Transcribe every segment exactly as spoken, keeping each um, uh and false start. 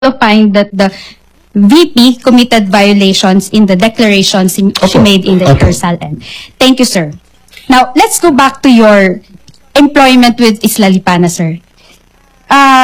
find that the V P committed violations in the declarations she Okay. made in the Okay. Universal End. Thank you, sir. Now, let's go back to your employment with Isla Lipana, sir. Uh,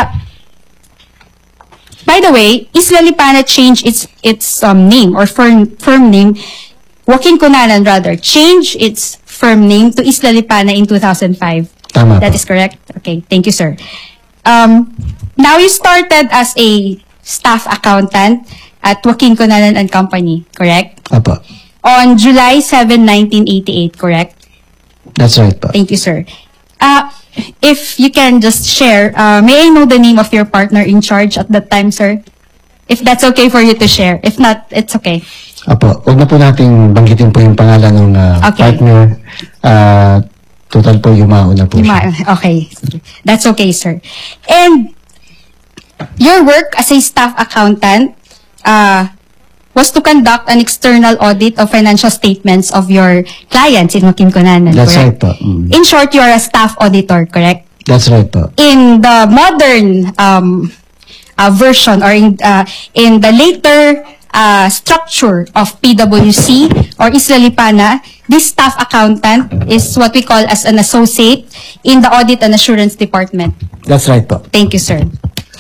by the way, Isla Lipana changed its its um, name or firm firm name. Joaquin Cunanan rather changed its firm name to Isla Lipana in two thousand five. Tama That po. is correct. Okay, thank you, sir. Um, now you started as a staff accountant at Joaquin Cunanan and Company, correct? Apo. On July seventh, nineteen eighty-eight, correct? That's right po. Thank you, sir. Uh, if you can just share, uh, may I know the name of your partner in charge at that time, sir? If that's okay for you to share. If not, it's okay. Apo. Huwag na po nating banggitin po yung pangalan ng uh, Okay. partner. Uh, total po yumao na po Ma- siya. Okay. That's okay, sir. And your work as a staff accountant uh, was to conduct an external audit of financial statements of your clients in Joaquin Cunanan, That's right correct? po. Mm. In short, you are a staff auditor, correct? That's right po. In the modern um, uh, version or in, uh, in the later uh, structure of P W C or Isla Lipana, this staff accountant is what we call as an associate in the Audit and Assurance Department. That's right po. Thank you, sir.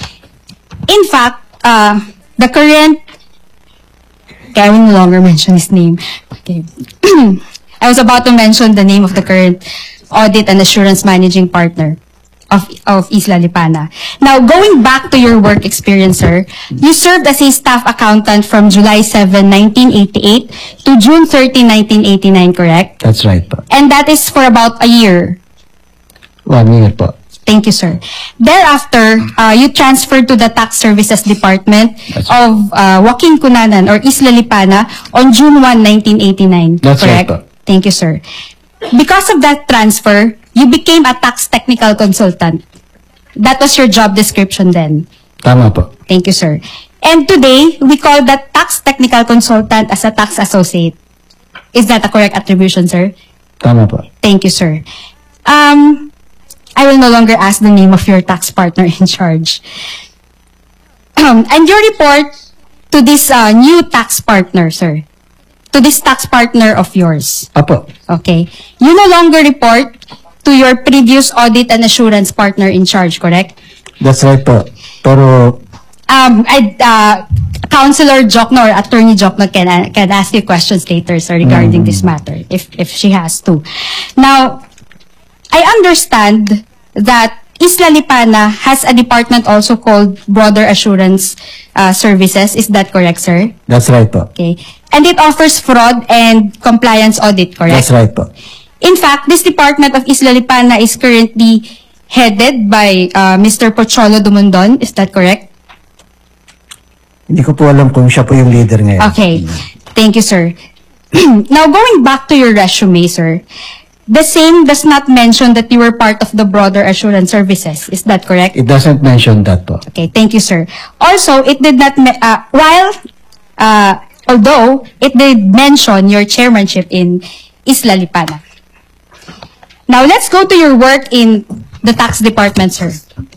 In fact, uh, the current, okay, I will no longer mention his name. Okay. I was about to mention the name of the current Audit and Assurance Managing Partner of, of Isla Lipana. Now, going back to your work experience, sir, you served as a staff accountant from July seventh, nineteen eighty-eight to June thirtieth, nineteen eighty-nine, correct? That's right po. And that is for about a year. One year po. Thank you, sir. Thereafter, uh, you transferred to the Tax Services Department That's of uh, Joaquin Cunanan or Isla Lipana on June first, nineteen eighty-nine. That's right, correct? po. Thank you, sir. Because of that transfer, you became a tax technical consultant. That was your job description then. Tama po. Thank you, sir. And today, we call that tax technical consultant as a tax associate. Is that a correct attribution, sir? Tama po. Thank you, sir. Um, I will no longer ask the name of your tax partner in charge. Um, and your report to this uh, new tax partner, sir. To this tax partner of yours. Apo. Okay. You no longer report to your previous audit and assurance partner in charge, correct? That's right po. Pero, Um, I, uh, Councilor Jokno or Attorney Jokno can, uh, can ask you questions later, sir, regarding this matter, if, if she has to. Now, I understand that Isla Lipana has a department also called Broader Assurance uh, Services. Is that correct, sir? that's right po. Okay. And it offers fraud and compliance audit, correct? That's right po. In fact, this department of Isla Lipana is currently headed by uh, Mister Pocholo Dumondon. Is that correct? Hindi ko po alam kung siya po yung leader ngayon. Okay. Thank you, sir. Now, going back to your resume, sir, the same does not mention that you were part of the Broader Assurance Services. Is that correct? It doesn't mention that po. Okay, thank you, sir. Also, it did not, me- uh, while, uh, although it did mention your chairmanship in Isla Lipana. Now, let's go to your work in the tax department, sir.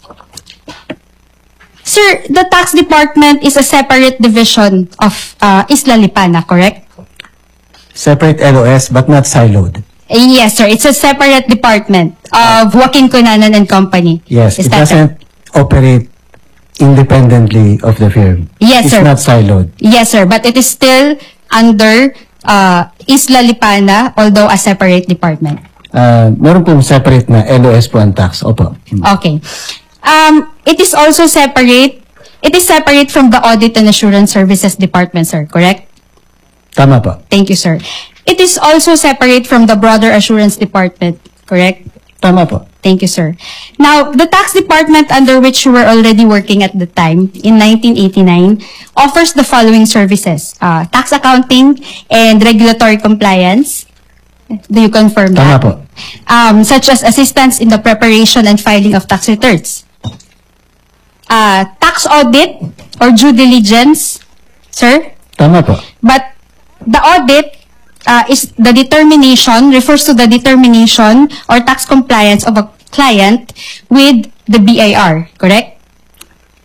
Sir, the tax department is a separate division of uh, Isla Lipana, correct? Separate L O S but not siloed. Uh, Yes, sir. It's a separate department of Joaquin Cunanan and Company. Yes, Is it that doesn't operate independently of the firm. Yes, it's sir. not siloed. Yes, sir. But it is still under uh, Isla Lipana, although a separate department. Uh, meron pong separate na L O S po ang tax. Opo. Okay. Um, it is also separate. It is separate from the Audit and Assurance Services Department, sir. Correct? Tama po. Thank you, sir. It is also separate from the Broader Assurance Department. Correct? Tama po. Thank you, sir. Now, the tax department under which you were already working at the time, in nineteen eighty-nine, offers the following services. Uh, tax accounting and regulatory compliance. Do you confirm Tama that? po. Um, such as assistance in the preparation and filing of tax returns. Uh, tax audit or due diligence, sir? Tama po. But the audit uh, is the determination, refers to the determination or tax compliance of a client with the B I R, correct?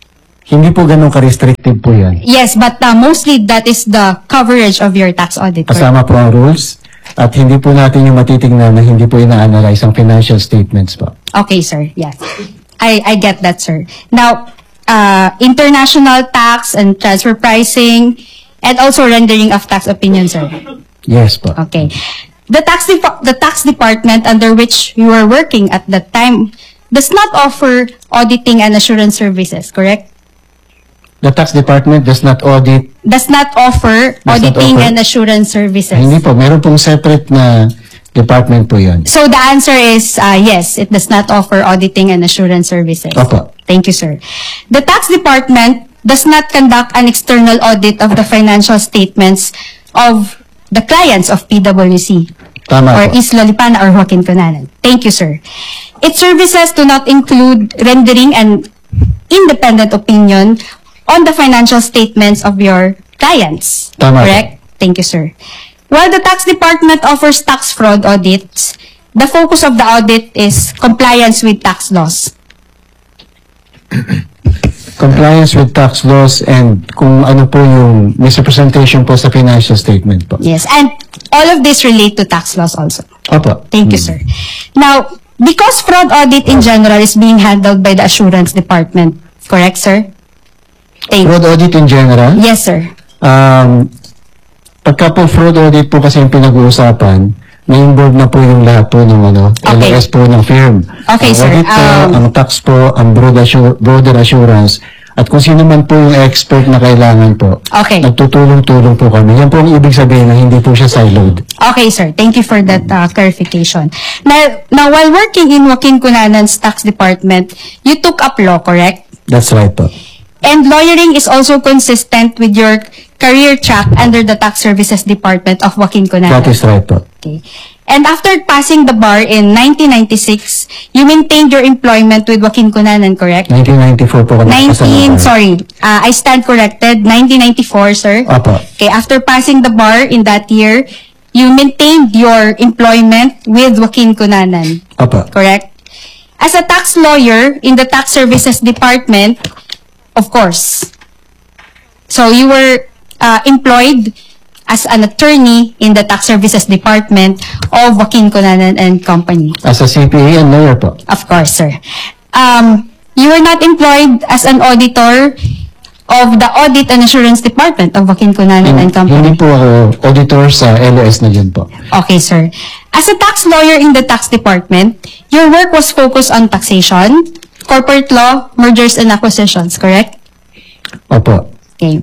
Hindi po ganun ka-restrictive po yan. Yes, but uh, mostly that is the coverage of your tax audit. correct? Kasama po ang rules at hindi po natin yung matitignan na hindi po ina-analyze ang financial statements po. Okay, sir. Yes. I, I get that, sir. Now, uh, international tax and transfer pricing and also rendering of tax opinion, sir. Yes po. Okay. The tax depa- the tax department under which you were working at that time does not offer auditing and assurance services, correct? The tax department does not audit. Does not offer not auditing offer. and assurance services. Hindi po. Meron pong separate na department po yun. So the answer is uh, yes, it does not offer auditing and assurance services. Opo. Thank you, sir. The tax department does not conduct an external audit of the financial statements of the clients of P W C Tama or po. East Lolipana or Joaquin Cunanan. Thank you, sir. Its services do not include rendering an independent opinion on the financial statements of your clients. Tama po. Correct? Thank you, sir. While the tax department offers tax fraud audits, the focus of the audit is compliance with tax laws. Compliance with tax laws and kung ano po yung misrepresentation po sa financial statement po. Yes, and all of this relate to tax laws also. Opo. Thank you, sir. Now, because fraud audit in general is being handled by the assurance department, correct, sir? Thank you. Fraud audit in general? Yes, sir. Um, pagka po fraud audit po kasi yung pinag-uusapan, na-involve na po yung lahat po ng ano, Okay. L S po ng firm. Okay, ang sir. audit po, Um, ang tax po, ang broad assur- broader assurance, at kung sino man po yung expert na kailangan po. Okay. Nagtutulong-tulong po kami. Yan po ang ibig sabihin na hindi po siya siloed. Okay, sir. Thank you for that uh, clarification. Now, now, while working in Joaquin Cunanan's tax department, you took up law, correct? That's right po. And lawyering is also consistent with your career track under the tax services department of Joaquin Cunanan. That is right po. Okay. And after passing the bar in nineteen ninety-six, you maintained your employment with Joaquin Cunanan, correct? nineteen ninety-four po kami. nineteen, sorry, uh, I stand corrected, nineteen ninety-four, sir. Opo. Okay, after passing the bar in that year, you maintained your employment with Joaquin Cunanan, Opo. correct? As a tax lawyer in the tax services department, of course. So you were uh, employed as an attorney in the tax services department of Joaquin Cunanan and Company. As a C P A and lawyer po. Of course, sir. Um, you were not employed as an auditor of the Audit and Assurance Department of Joaquin Cunanan and Company. Hindi po ako auditor sa L S na yun po. Okay, sir. As a tax lawyer in the tax department, your work was focused on taxation, corporate law, mergers and acquisitions, correct? Opo. Okay.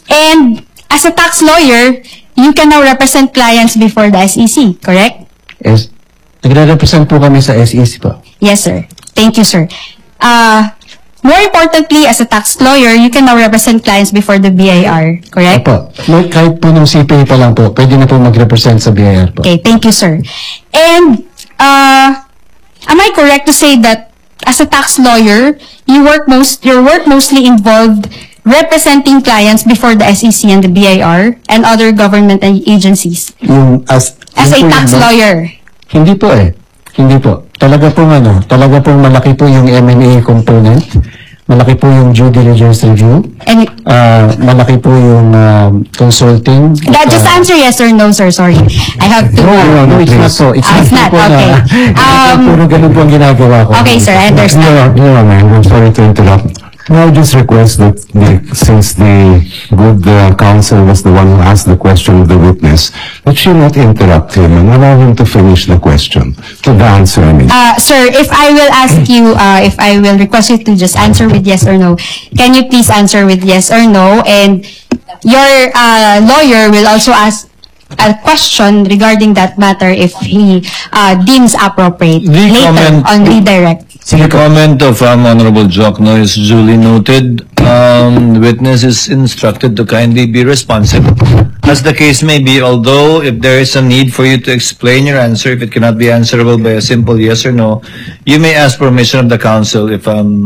And as a tax lawyer, you can now represent clients before the S E C, correct? Yes. Nagre-represent po kami sa S E C po. Yes, sir. Thank you, sir. Uh, more importantly, as a tax lawyer, you can now represent clients before the B I R, correct? Opo. No, kahit po nung C P A pa lang po, pwede na po mag-represent sa B I R po. Okay, thank you, sir. And, uh, am I correct to say that as a tax lawyer, you work most, your work mostly involved representing clients before the S E C and the B I R and other government and agencies? Yung as, As a yun po tax yun, no? lawyer. Hindi po eh. Hindi po. Talaga pong ano, talaga pong malaki po yung M and A component. Malaki po yung due diligence review. And, Ah, malaki po yung um, consulting. that, just Ah, answer yes or no, sir. Sorry. I have to. No, no, no, it's not po. It's Ah, it's not not, po na. okay. Um, Puro ganun po ang ginagawa ko. Okay, sir, I understand. No, no, ma'am. I'm sorry to interrupt. May I just request that the, since the good uh, counsel was the one who asked the question of the witness, that she not interrupt him and allow him to finish the question, to the answer, I mean. Uh, sir, if I will ask you, uh, if I will request you to just answer with yes or no, can you please answer with yes or no? And your uh, lawyer will also ask a question regarding that matter if he uh, deems appropriate The later comment- on redirect. The comment of um, Honorable Jokno is duly noted. Um, the witness is instructed to kindly be responsive, as the case may be, although if there is a need for you to explain your answer, if it cannot be answerable by a simple yes or no, you may ask permission of the counsel if um,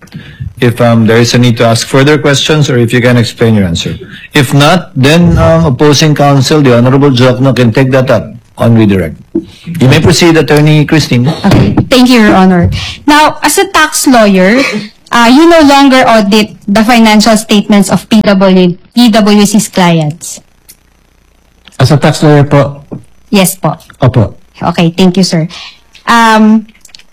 if um, there is a need to ask further questions or if you can explain your answer. If not, then um, opposing counsel, the Honorable Jokno, can take that up on redirect. You may proceed, Attorney Christine. Okay, thank you, Your Honor. Now, as a tax lawyer, uh, you no longer audit the financial statements of P W, P W C's clients? As a tax lawyer po, Yes po. opo. Okay, thank you, sir. Um,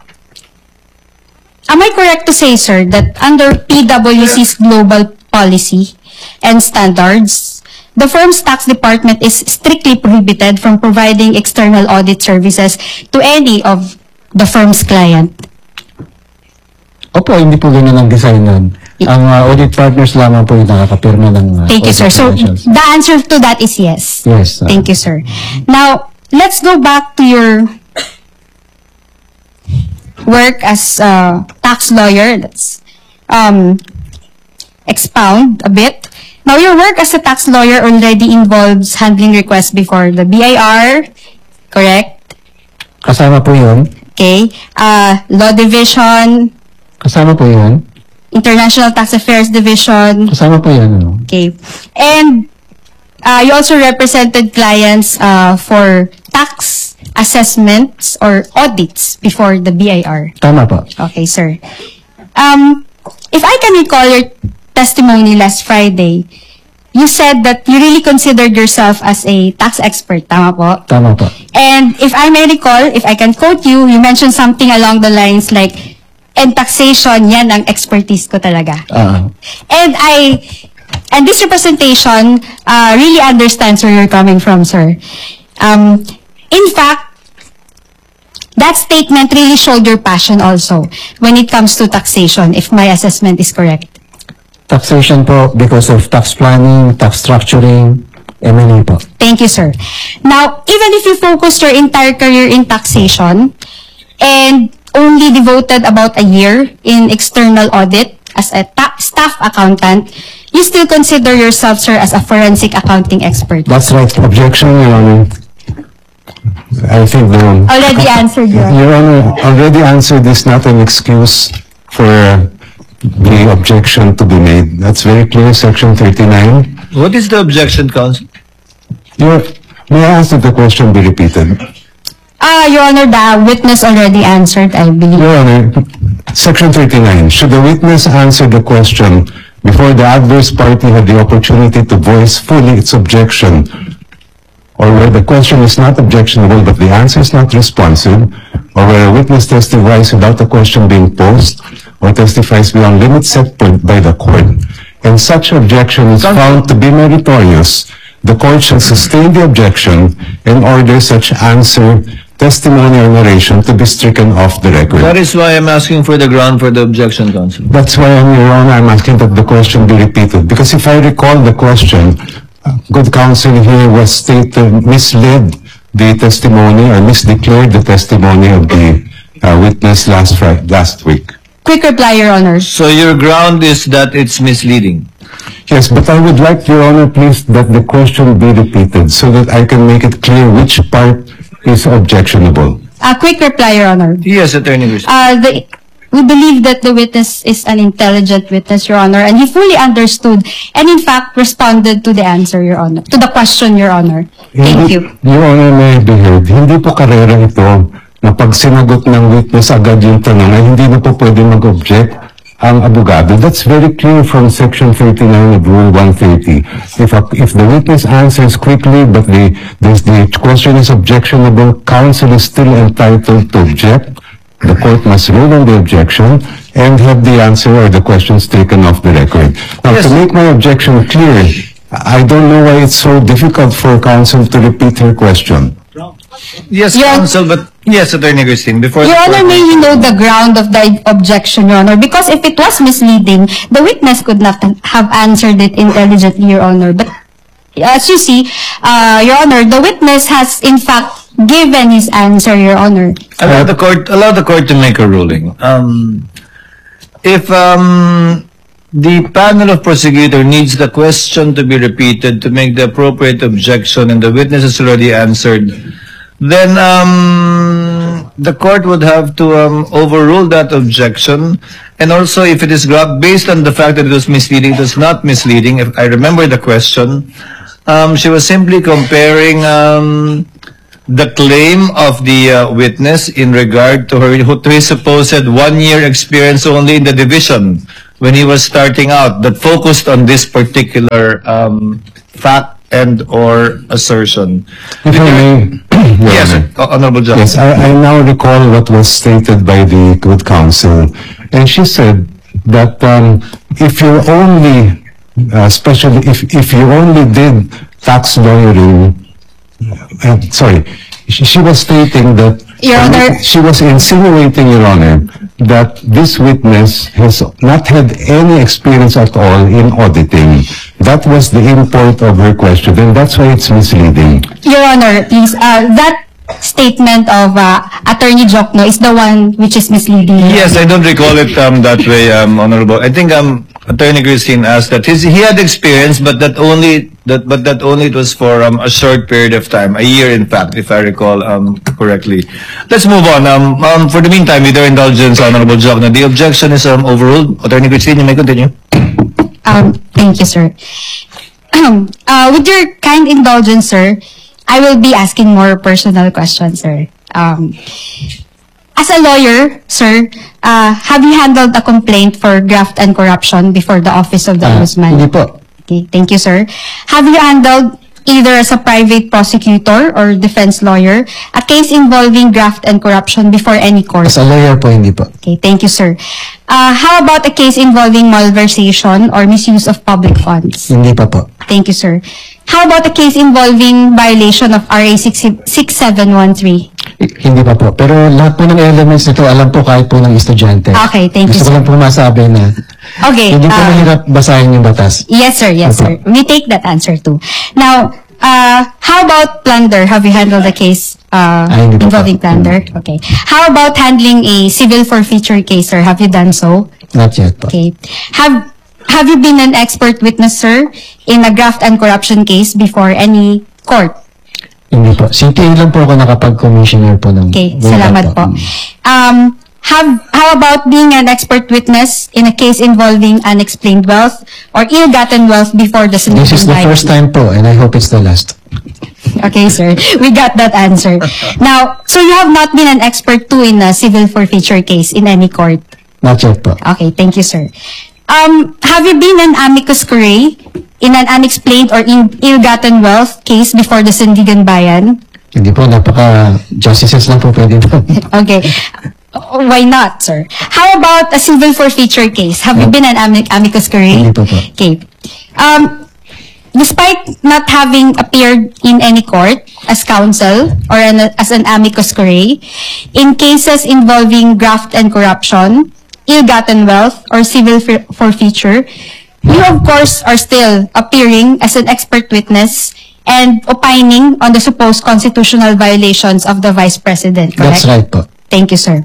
am I correct to say, sir, that under P W C's global policy and standards, the firm's tax department is strictly prohibited from providing external audit services to any of the firm's client? Opo, hindi po ganyan ang design nun. Ang uh, audit partners lamang po yung nakakapirma ng uh, Thank you, sir. audit So, financials. the answer to that is yes. Yes. uh, Thank you, sir. Now, let's go back to your work as a tax lawyer. Let's um, expound a bit. Now, your work as a tax lawyer already involves handling requests before the B I R, correct? Kasama po yun. Okay. Uh, Law Division, Kasama po yun. International Tax Affairs Division, Kasama po yun. Ano? okay. And uh, you also represented clients uh, for tax assessments or audits before the B I R. Tama po. Okay, sir. Um, if I can recall your testimony last Friday, you said that you really considered yourself as a tax expert. Tama po? Tama po. And if I may recall, if I can quote you, you mentioned something along the lines like, and taxation, yan ang expertise ko talaga. Ah, And I, and this representation uh, really understands where you're coming from, sir. Um, in fact, that statement really showed your passion also when it comes to taxation, if my assessment is correct. taxation po because of tax planning, tax structuring, M and A po. Thank you, sir. Now, even if you focused your entire career in taxation and only devoted about a year in external audit as a ta- staff accountant, you still consider yourself, sir, as a forensic accounting expert. That's right. Objection, Your Honor. I think the... Already answered, Your Honor. Your Honor, already answered is not an excuse for the objection to be made. That's very clear, Section thirty-nine. What is the objection, counsel? Your, may I ask that the question be repeated? Ah, Your Honor, the witness already answered, I believe. Your Honor, Section thirty-nine, should the witness answer the question before the adverse party had the opportunity to voice fully its objection, or where the question is not objectionable but the answer is not responsive, or where a witness testifies without the question being posed, or testifies beyond limits set by the court, and such objection is found to be meritorious, the court shall sustain the objection and order such answer, testimony, or narration to be stricken off the record. That is why I'm asking for the ground for the objection, counsel. That's why, Your Honor, I'm asking that the question be repeated. Because if I recall the question, uh, good counsel here was stated, misled the testimony or misdeclared the testimony of the uh, witness last Friday, last week. Quick reply, Your Honor. So your ground is that it's misleading. Yes, but I would like, Your Honor, please, that the question be repeated so that I can make it clear which part is objectionable. A quick reply, Your Honor. Yes, Attorney Crispin. Uh, the, we believe that the witness is an intelligent witness, Your Honor, and he fully understood and in fact responded to the answer, Your Honor, to the question, Your Honor. Thank Hindi- you. Your Honor, may I be heard? Hindi po karera ito na pag sinagot ng witness agad yung tanong ay hindi na po pwede mag-object ang abogado. That's very clear from Section thirty-nine of Rule one thirty. If, a, if the witness answers quickly but the, the, the question is objectionable, counsel is still entitled to object. The court must rule on the objection and have the answer or the questions taken off the record. Now, Yes. to make my objection clear, I don't know why it's so difficult for counsel to repeat her question. Yes, Your- counsel, but yes, Attorney Christine, before Your the Honor, court- may you know the ground of the objection, Your Honor? Because if it was misleading, the witness could not have answered it intelligently, Your Honor. But as you see, uh, Your Honor, the witness has in fact given his answer, Your Honor. Allow the court, allow the court to make a ruling. Um, if, um, the panel of prosecutor needs the question to be repeated to make the appropriate objection and the witness has already answered, then, um, the court would have to, um, overrule that objection. And also, if it is gra- based on the fact that it was misleading, it was not misleading. If I remember the question, um, she was simply comparing, um, the claim of the uh, witness in regard to her to his supposed one-year experience only in the division when he was starting out, that focused on this particular um, fact and or assertion. If I may, Your Yes, Honor. Honorable Judge. Yes, I, I now recall what was stated by the good counsel, and she said that um, if you only, uh, especially if if you only did tax lawyering, uh, sorry, she, she was stating that Your Honor. she was insinuating, Your Honor, that this witness has not had any experience at all in auditing. That was the import of her question, and that's why it's misleading. Your Honor, please, uh, that statement of uh, Attorney Jokno is the one which is misleading. Yes, I don't recall it um, that way, um, Honorable. I think um, Attorney Christine asked that his, he had experience, but that only that but that only it was for um, a short period of time, a year in fact, if I recall um, correctly. Let's move on. Um, um, for the meantime, with your indulgence, Honorable Jokno, the objection is um, overruled. Attorney Christine, you may continue. Um, thank you, sir. uh, with your kind indulgence, sir, I will be asking more personal questions, sir. Um, as a lawyer, sir, uh, have you handled a complaint for graft and corruption before the Office of the Ah, Ombudsman? hindi po. Okay, thank you, sir. Have you handled, either as a private prosecutor or defense lawyer, a case involving graft and corruption before any court? As a lawyer po, hindi po. Okay, thank you, sir. Uh, how about a case involving malversation or misuse of public funds? Hindi pa po. Thank you, sir. How about a case involving violation of R A six seven one three? I- Hindi pa po. Pero lahat po ng elements nito, alam po kahit po ng estudyante. Okay, thank you, Gusto ko sir. lang po masabi na Okay. hindi po uh, mahirap basahin yung batas. Yes, sir. Yes, sir. We take that answer too. Now, uh, how about plunder? Have you handled a case uh, Ay, hindi po involving pa. plunder? Okay. How about handling a civil forfeiture case, sir? Have you done so? Not yet po. Okay. Have Have you been an expert witness, sir, in a graft and corruption case before any court? Hindi po. C T A lang po ako nakapag-commissioner po ng... Okay, Buwan salamat po. Um, have, how about being an expert witness in a case involving unexplained wealth or ill-gotten wealth before the This is the sentencing first time po and I hope it's the last. Okay, sir. We got that answer. Now, so you have not been an expert too in a civil forfeiture case in any court? Not yet po. Okay, thank you, sir. Um, have you been an amicus curiae in an unexplained or in ill-gotten wealth case before the Sandigan Bayan? Hindi po, napaka-justices lang po pwede po. Okay. Uh, Why not, sir? How about a civil forfeiture case? Have you been an ami- amicus curiae? Hindi po po. Okay. Um, despite not having appeared in any court as counsel or an, as an amicus curiae, in cases involving graft and corruption, ill-gotten wealth, or civil for- forfeiture, you of course are still appearing as an expert witness and opining on the supposed constitutional violations of the Vice President, correct? That's right po. Thank you, sir.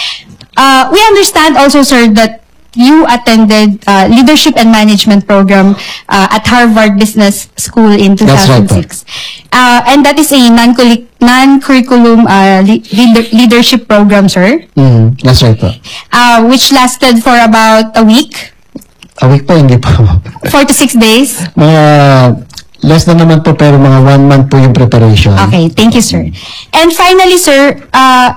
Uh, we understand also, sir, that you attended uh, leadership and management program uh, at Harvard Business School in two That's right, thousand six. Uh, and that is a non-curric- non-curriculum uh, le- leader- leadership program, sir, Mm, that's right po. uh, which lasted for about a week, A week po, hindi po. four to six days. Mga less na naman po pero mga one month po yung preparation. Okay, thank you, sir. And finally, sir, uh,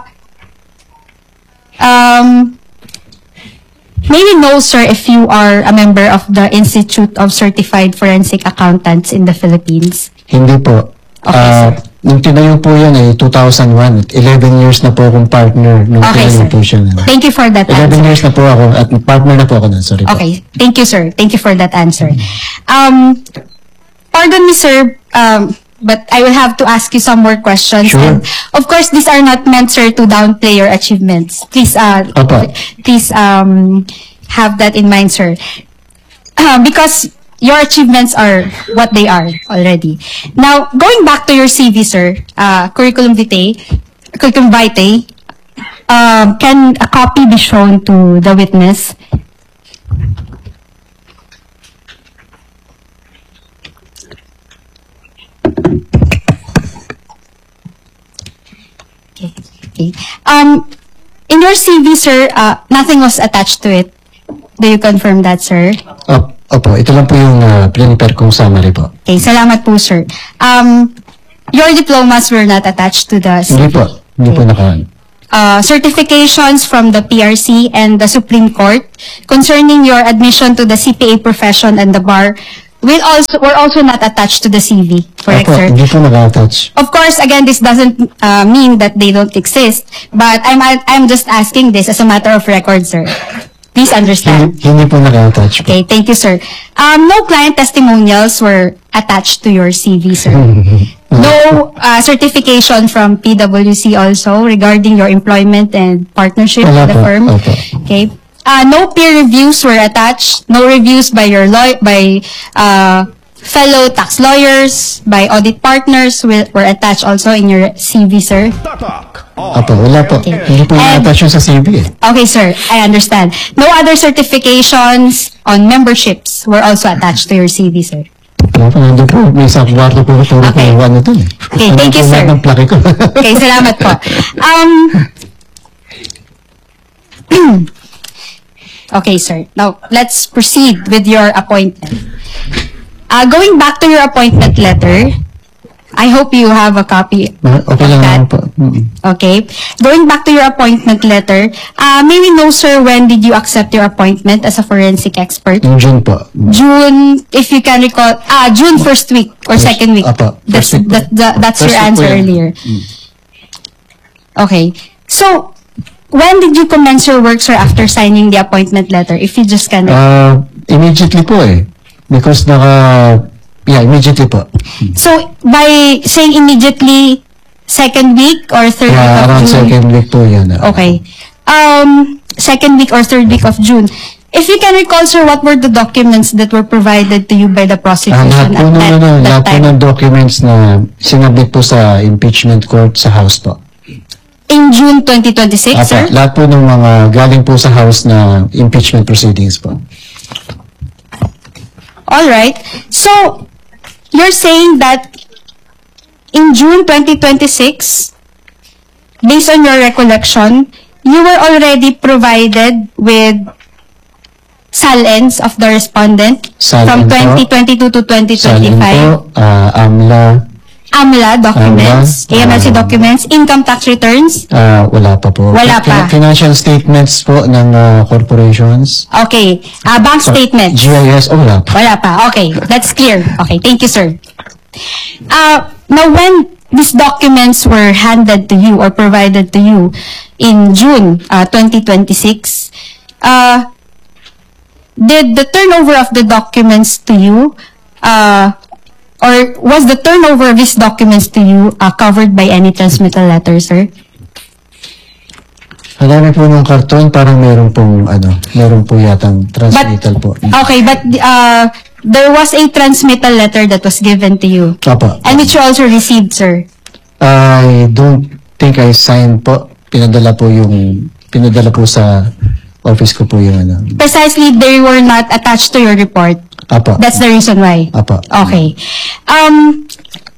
um, may we know, sir, if you are a member of the Institute of Certified Forensic Accountants in the Philippines? Hindi po. Okay, Ah, nung tinayo po yan ay two thousand one. eleven years na po akong partner nung Okay, tinayo sir. po siya. Thank you for that eleven answer. years na po ako at partner na po ako na. Sorry po. Okay, thank you, sir. Thank you for that answer. Um, pardon me, sir, um, but I will have to ask you some more questions. Sure. And of course, these are not meant, sir, to downplay your achievements. Please, uh, Opo. please um, have that in mind, sir. Uh, because your achievements are what they are already. Now, going back to your C V, sir, uh, curriculum vitae, curriculum vitae, um, can a copy be shown to the witness? Okay. Okay. Um, in your C V, sir, uh, nothing was attached to it. Do you confirm that, sir? Op- Opo, ito lang po yung uh, prepare kong summary po. Okay, salamat po, sir. Um, your diplomas were not attached to the C V. Hindi po. Hindi po naka... Uh, certifications from the P R C and the Supreme Court concerning your admission to the C P A profession and the bar will also were also not attached to the C V. Correct, Opo, sir? hindi po naka-attach. Of course, again, this doesn't uh, mean that they don't exist, but I'm I'm just asking this as a matter of record, sir. Please understand. Hindi, hindi po naka-attach po. Okay, thank you, sir. Um, no client testimonials were attached to your C V, sir. No uh, certification from P W C also regarding your employment and partnership Wala with the po, firm. opo. Okay. Uh, no peer reviews were attached. No reviews by your law by uh, fellow tax lawyers, by audit partners will, were attached also in your C V, sir. Opo, wala po. Okay. Hindi po And- naka-attach yun sa C V eh. Okay, sir. I understand. No other certifications on memberships were also attached to your C V, sir. Wala po, nandun po. May isang kwarto po ito Okay. po ano dun eh. Okay, thank you, Nandun po sir. lahat ng plaki ko. Okay, salamat po. Um, okay, sir. Now, let's proceed with your appointment. Uh, going back to your appointment letter, I hope you have a copy Okay lang of that. naman po. Mm. Okay. Going back to your appointment letter, uh, may we know, sir, when did you accept your appointment as a forensic expert? Yung June po. June, if you can recall, ah, June first week or First- second week. apa, That's, first week po. that, that- that's First your week po answer yan. earlier. Okay. So, when did you commence your work, sir, after signing the appointment letter? If you just can... Uh, immediately po eh. Because naka... Yeah, immediately po. so, by saying immediately, second week or third Yeah, week of around June? second week po yan. ah. Okay. Um, second week or third week of June. If you can recall, sir, what were the documents that were provided to you by the Ah, prosecution lahat po, at no, that, no, no, that lahat po time? ng documents na sinabit po sa impeachment court sa House po. In June twenty twenty-six, Apa, sir? lahat po ng mga galing po sa House na impeachment proceedings po. All right. So, you're saying that in June twenty twenty-six, based on your recollection, you were already provided with salens of the respondent Salen from po. twenty twenty-two to twenty Salin twenty-five. po, ah, AMLA, AMLA documents, AMLA, A M L C ah, documents, income tax returns. ah, wala pa po. Wala pa. Fin- Financial statements po ng ah, corporations. Okay. Uh, bank statements. G I S, oh, wala pa. Wala pa. Okay. That's clear. Okay. Thank you, sir. Uh, now, when these documents were handed to you or provided to you in June uh, twenty twenty-six, uh, did the turnover of the documents to you, uh, or was the turnover of these documents to you uh, covered by any transmittal letter, sir? Alam po ng karton, parang meron pong, ano, meron po yatang transmittal po. Okay, but uh, there was a transmittal letter that was given to you. Opo. And which you also received, sir. I don't think I signed po. Pinadala po yung, pinadala po sa office ko po yung ano. Precisely, they were not attached to your report. Apo. That's the reason why. Apo. Okay. Um,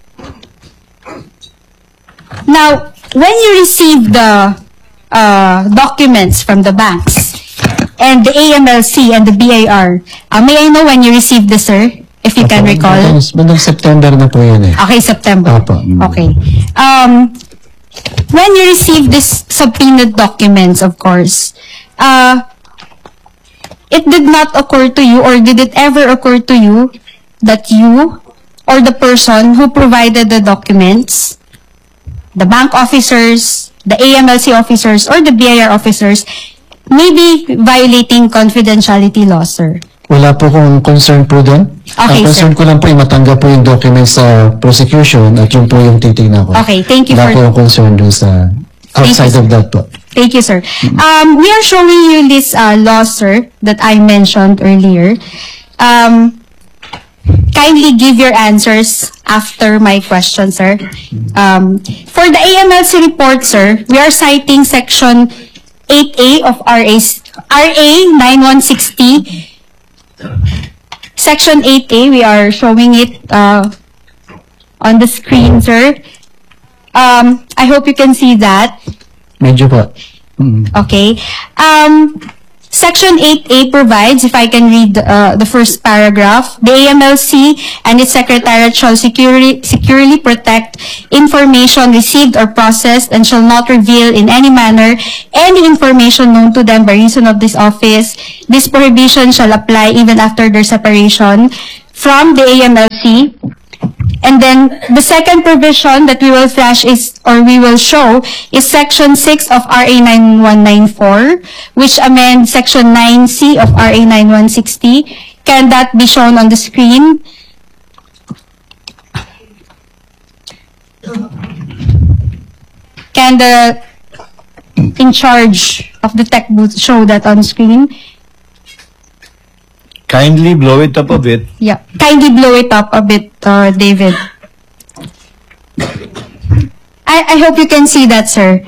now, when you received the uh, documents from the banks and the A M L C and the B I R, uh, may I know when you received this, sir? If you can Apo. recall. Bandang- Bandang September na po yan eh. Okay, September. Apo. Okay. Um, when you received these subpoenaed documents, of course, uh, it did not occur to you, or did it ever occur to you that you or the person who provided the documents, the bank officers, the A M L C officers, or the B I R officers, may be violating confidentiality laws, sir? Wala po kong concern po doon. Okay, Ang concern sir. ko lang po ay matanggap po yung documents sa prosecution at yun po yung titignan ko. Okay, thank you Wala for- po yung concern doon sa outside you, of that po. Thank you, sir. Um, we are showing you this uh, law, sir, that I mentioned earlier. Um, kindly give your answers after my question, sir. Um, for the A M L C report, sir, we are citing section eight A of R A R A ninety-one sixty. Section eight A, we are showing it uh, on the screen, sir. Um, I hope you can see that. Medyo po. Mm. Okay. Um, Section eight A provides, if I can read uh, the first paragraph, the A M L C and its secretariat shall securely, securely protect information received or processed and shall not reveal in any manner any information known to them by reason of this office. This prohibition shall apply even after their separation from the A M L C. And then the second provision that we will flash is, or we will show, is Section six of R A nine one nine four, which amends Section nine C of R A nine one six zero. Can that be shown on the screen? Can the in charge of the tech booth show that on screen? Kindly blow it up a bit. Yeah. Kindly blow it up a bit, uh, David. I, I hope you can see that, sir.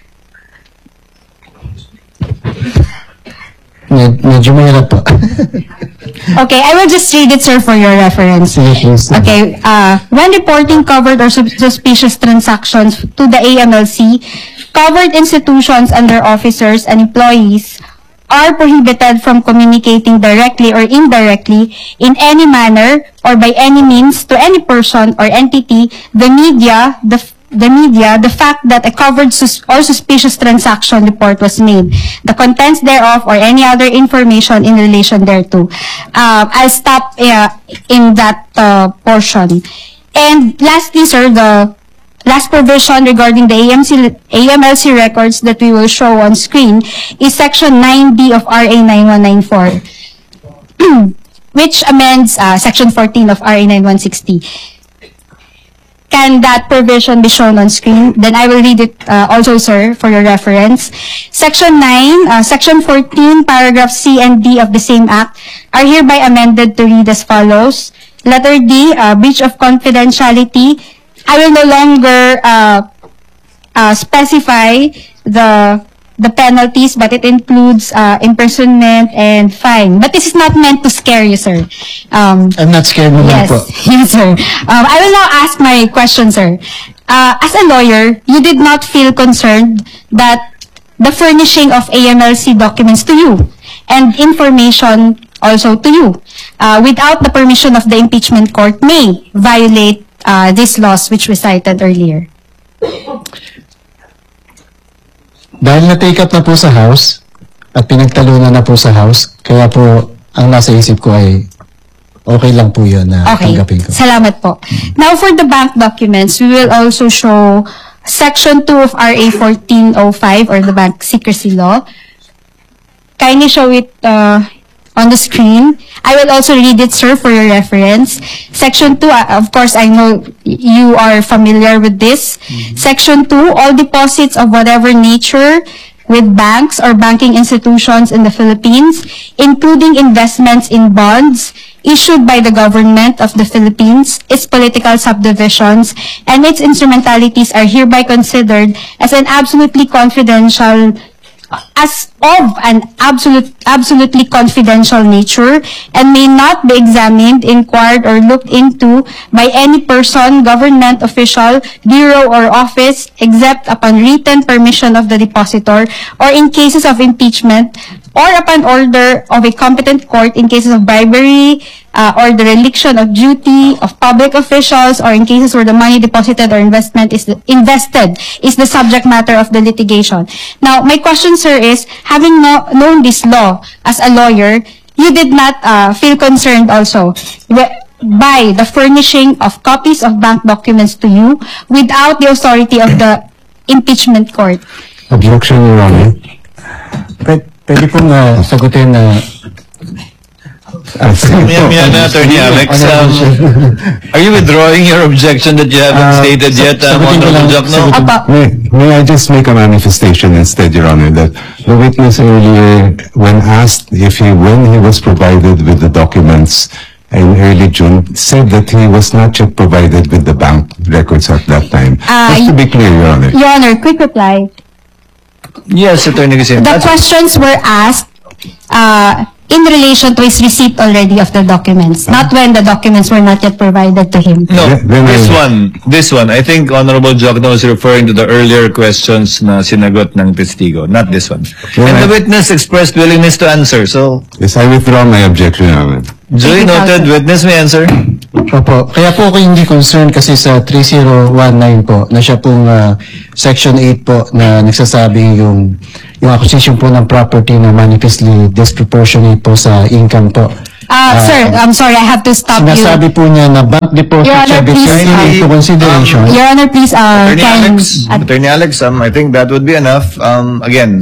Med medyo mahirap po. Okay, I will just read it, sir, for your reference. Sige, please. Okay, uh, when reporting covered or sus- suspicious transactions to the A M L C, covered institutions and their officers and employees are prohibited from communicating directly or indirectly in any manner or by any means to any person or entity, the media, the the media, the fact that a covered sus- or suspicious transaction report was made, the contents thereof, or any other information in relation thereto. Uh, I'll stop uh, in that uh, portion. And lastly, sir, the last provision regarding the A M C, A M L C records that we will show on screen is Section nine B of R A nine one nine four, which amends uh, Section fourteen of R A nine one six zero. Can that provision be shown on screen? Then I will read it uh, also, sir, for your reference. Section nine, uh, Section fourteen, paragraph C and D of the same Act are hereby amended to read as follows. Letter D, uh, breach of confidentiality. I will no longer uh, uh, specify the the penalties, but it includes uh, imprisonment and fine. But this is not meant to scare you, sir. Um, I'm not scared naman Yes, po. yes, sir. Um, I will now ask my question, sir. Uh, as a lawyer, you did not feel concerned that the furnishing of A M L C documents to you and information also to you uh, without the permission of the impeachment court may violate uh, these laws which we cited earlier. Dahil na-take up na po sa House at pinagtalunan na po sa House, kaya po ang nasa isip ko ay okay lang po yun na Okay. tanggapin ko. Salamat po. Now, for the bank documents, we will also show Section two of R A fourteen oh five or the Bank Secrecy Law. Kindly show it uh, on the screen. I will also read it, sir, for your reference. Section two, uh, of course, I know you are familiar with this. Section two, all deposits of whatever nature with banks or banking institutions in the Philippines, including investments in bonds issued by the government of the Philippines, its political subdivisions, and its instrumentalities are hereby considered as an absolutely confidential as of an absolute, absolutely confidential nature and may not be examined, inquired, or looked into by any person, government official, bureau, or office except upon written permission of the depositor or in cases of impeachment or upon order of a competent court in cases of bribery uh, or dereliction of duty of public officials or in cases where the money deposited or investment is invested is the subject matter of the litigation. Now, my question, sir, is having no, known this law as a lawyer, you did not uh, feel concerned also wi- by the furnishing of copies of bank documents to you without the authority of the impeachment court. Objection, Your Honor. Pwede, pwede pong uh, sagutin na Mia, Mia, na, Attorney Alex, um, are you withdrawing your objection that you haven't Uh, stated sa- yet, uh, sagutin ko Honorable lang, Jokno? sagutin- Apa, May, may I just make a manifestation instead, Your Honor, that the witness earlier, when asked if he, when he was provided with the documents in early June, said that he was not yet provided with the bank records at that time. Ah, Just to be clear, Your Honor. Your Honor, quick reply. Yes, Attorney Giselle. The questions were asked uh, in relation to his receipt already of the documents, not when the documents were not yet provided to him. No, Then- then this I- one, this one, I think Honorable Jokno is referring to the earlier questions na sinagot ng testigo, not this one. And the witness expressed willingness to answer, so Yes, I withdraw my objection, Your Honor. duly Thank you, noted, Counsel. witness may answer. Opo. Kaya po ako hindi concerned kasi sa three zero one nine po, na siya pong ah, Section eight po na nagsasabing yung, yung acquisition po ng property na manifestly disproportionate po sa income po. Uh, sir, I'm sorry, I have to stop you. Sinasabi po niya na bank deposit Your Honor, shall be please, taken uh, into consideration. Your Honor, please, uh, Attorney can... Alex, at- Attorney Alex, um, I think that would be enough. Um, again,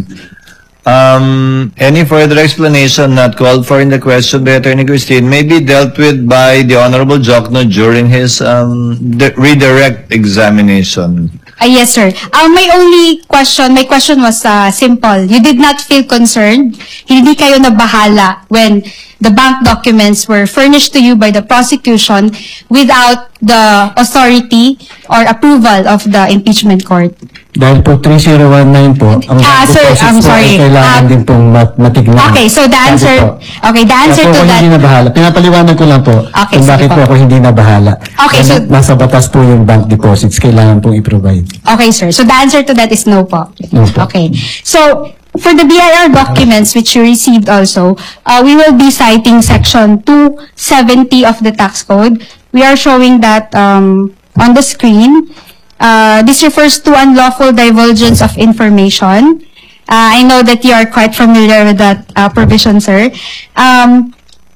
um, any further explanation not called for in the question by Attorney Christine may be dealt with by the Honorable Jokno during his um, de- redirect examination. Ah, yes, sir. Uh, my only question, my question was uh, simple. You did not feel concerned? Hindi kayo nabahala when the bank documents were furnished to you by the prosecution without the authority or approval of the impeachment court? Dahil po three zero one nine po, ang Ah, bank sir, deposits I'm po ay sorry. kailangan Ah, din pong mat matignan. Okay, so the Sabi answer, po. okay, the answer Kaya po to ako that, hindi nabahala. Pinapaliwanag ko lang po Okay, kung sige bakit po. po ako hindi nabahala. Okay, Dahil so- nasa batas po yung bank deposits, kailangan pong i-provide. okay, sir. So the answer to that is no po. No po. Okay. So, for the B I R documents which you received also, uh, we will be citing section two seventy of the tax code. We are showing that um, on the screen. Uh, this refers to unlawful divulgence of information. Uh, I know that you are quite familiar with that uh, provision, sir. Um,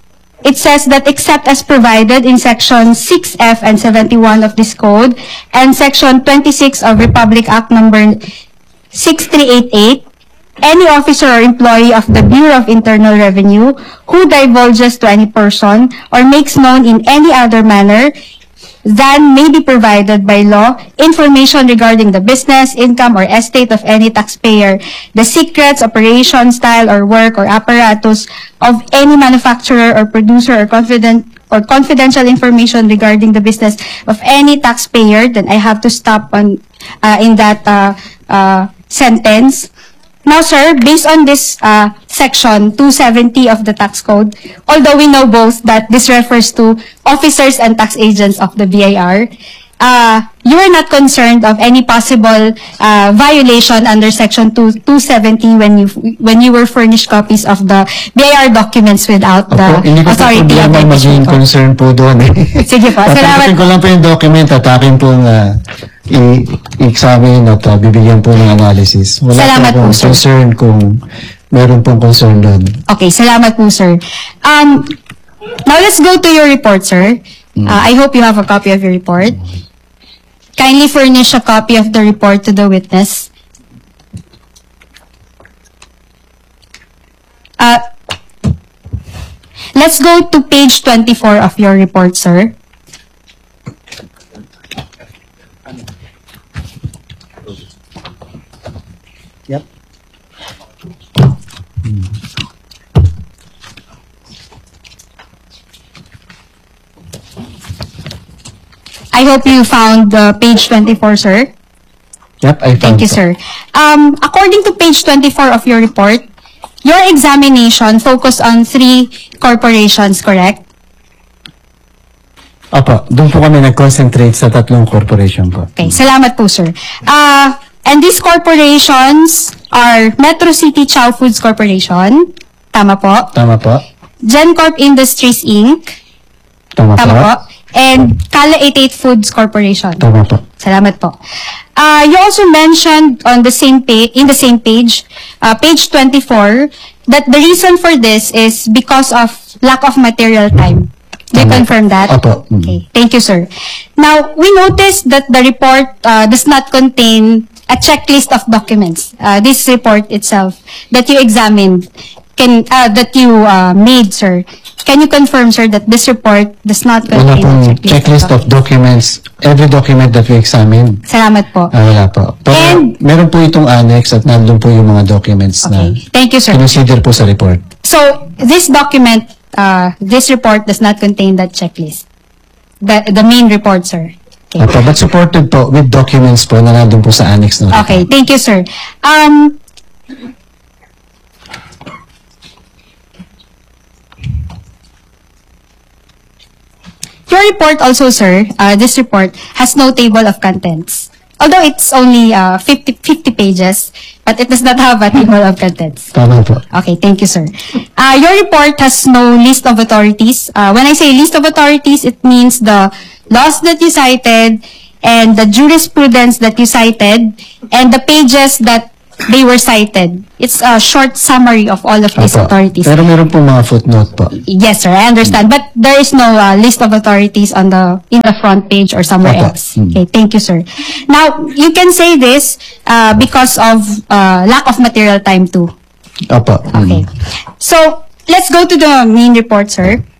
It says that except as provided in section six F and seventy-one of this code and section twenty-six of Republic Act number six three eight eight, any officer or employee of the Bureau of Internal Revenue who divulges to any person or makes known in any other manner than may be provided by law information regarding the business, income, or estate of any taxpayer, the secrets, operation, style, or work, or apparatus of any manufacturer or producer or confident or confidential information regarding the business of any taxpayer, then I have to stop on uh, in that uh, uh, sentence. Now, sir, based on this uh, section two seventy of the tax code, although we know both that this refers to officers and tax agents of the B I R, uh, you are not concerned of any possible uh, violation under section two seventy when you when you were furnished copies of the B I R documents without the Opo, hindi ko po authority of problema the maging impeachment court. concern po doon eh. Sige po, salamat. Tatanggapin ko lang po yung document at akin pong ah, i- i-examine at ah, bibigyan po ng analysis. Wala Salamat po po, akong sir. concern kung meron pong concern doon. Okay, salamat po, sir. Um, now let's go to your report, sir. Uh, I hope you have a copy of your report. Kindly furnish a copy of the report to the witness. Uh, let's go to page twenty-four of your report, sir. Yep. I hope you found uh, page twenty-four, sir. Yep, I found Thank you, po. sir. Um, according to page twenty-four of your report, your examination focused on three corporations, correct? Opo, doon po kami nag-concentrate sa tatlong corporation po. Okay, salamat po, sir. Uh, and these corporations are Metro City Chow Foods Corporation, tama po, Tama po? GenCorp Industries Incorporated, Tama, tama po? po, and Kala eighty-eight Foods Corporation. Tama po. Salamat po. Uh, you also mentioned on the same page, in the same page, uh, page twenty-four, that the reason for this is because of lack of material time. Do you Tama. confirm that? Opo. Mm. Okay. Thank you, sir. Now, we noticed that the report uh, does not contain a checklist of documents. Uh, this report itself that you examined, can uh, that you uh, made, sir. Can you confirm, sir, that this report does not Wala contain pong a checklist of documents. Every document that we examined, Salamat po. ah, wala po. Pero And- meron po itong annex at nandun po yung mga documents na Okay. Thank you, sir. consider po sa report. So, this document, uh, this report does not contain that checklist. The, the main report, sir. Okay. Opo, but supported po with documents po na nandun po sa annex ng report. Okay, thank you, sir. Um, Your report also, sir, uh, this report has no table of contents. Although it's only uh, fifty, fifty pages, but it does not have a table of contents. Tama po. Okay, thank you, sir. Uh, your report has no list of authorities. Uh, when I say list of authorities, it means the laws that you cited and the jurisprudence that you cited and the pages that they were cited. It's a short summary of all of these Opo. authorities. Pero meron po mga footnote po. Yes, sir, I understand. But there is no uh, list of authorities on the in the front page or somewhere Opo. else. Okay, thank you, sir. Now, you can say this uh, because of uh, lack of material time too. Opo. Okay. So, let's go to the main report, sir.